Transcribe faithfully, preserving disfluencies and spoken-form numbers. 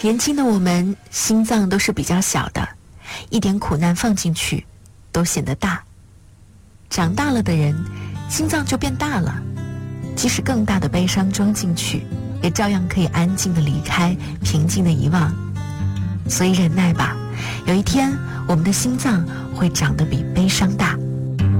年轻的我们心脏都是比较小的，一点苦难放进去都显得大。长大了的人心脏就变大了，即使更大的悲伤装进去，也照样可以安静地离开，平静地遗忘。所以忍耐吧，有一天我们的心脏会长得比悲伤大。